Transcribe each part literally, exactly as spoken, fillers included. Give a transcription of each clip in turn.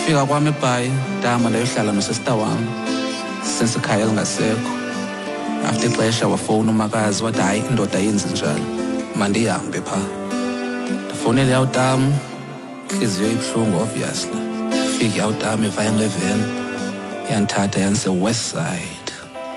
Fika kwami eBhayi ndahamba ndayohlala nosista wami sensekhaya elingasekho. After ixesha wafowuna umakazi wathi hayi indoda yenzi njalo mandihambe pha. Ndafonela yawutam inhliziyo ibuhlungu obviously. Fika yawutam evaya ngeven yanthatha yanise West Side.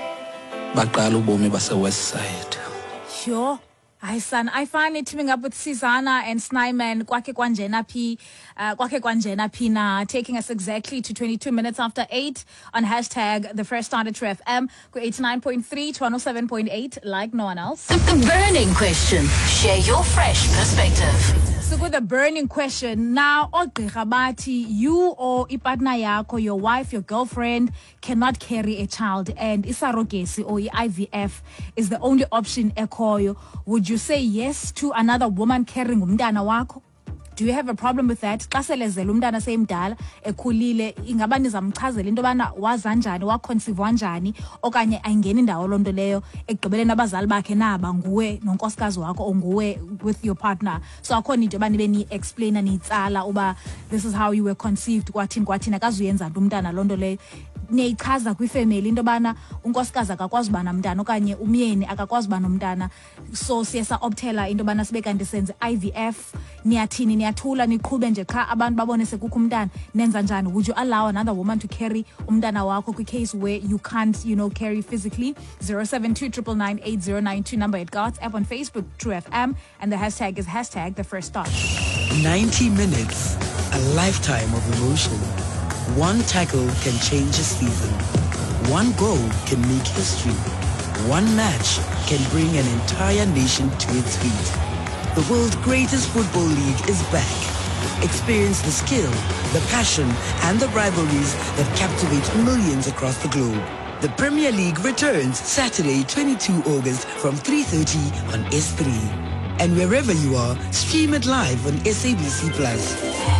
Baqala ubomi base West Side. Sure. Hi son, I find it teaming up with Susanna and Snyman, Kwake Kwanjena P, uh, Kwake Kwanjena Pina, taking us exactly to twenty-two minutes after eight on hashtag the first start at True F M, eighty-nine point three to one oh seven point eight, like no one else. The burning question. Share your fresh perspective. So with the burning question, now, Ogqirabati, you or ipartner yako, your wife, your girlfriend, cannot carry a child, and isarogesi or I V F is the only option ekhoyo. Would you say yes to another woman carrying umntana wako? Do you have a problem with that? Xa selezela umntana seyimdala ekhulile, ingaba nizamchazela into bana waza njani, waconceive njani, okanye ayingeni indawo lonto leyo ekugqibeleni abazali bakhe naba nguwe nonkosikazi wakho or nguwe with your partner. So akhona into bani beni explain nitsala uba this is how you were conceived, kwathini kwathini akazuyenza umntana lonto leyo. Niyayichaza kwifamily into bana unkosikazi akakwazi uba namntana okanye umyeni akakwazi uba nomntana, so siyesa optela into bana sibe kanti senze I V F. Niyathini niyathula niqhube nje qha abantu babone sekukho umntana nenza njani? Would you allow another woman to carry umntana wakho kwi case where you can't, you know, carry physically? zero seven two nine nine eight zero nine two number it got app on Facebook True F M, and the hashtag is hashtag the first start. ninety minutes, a lifetime of emotion. One tackle can change a season. One goal can make history. One match can bring an entire nation to its feet. The world's greatest football league is back. Experience the skill, the passion, and the rivalries that captivate millions across the globe. The Premier League returns Saturday, twenty-second of August from three thirty on S three. And wherever you are, stream it live on S A B C Plus.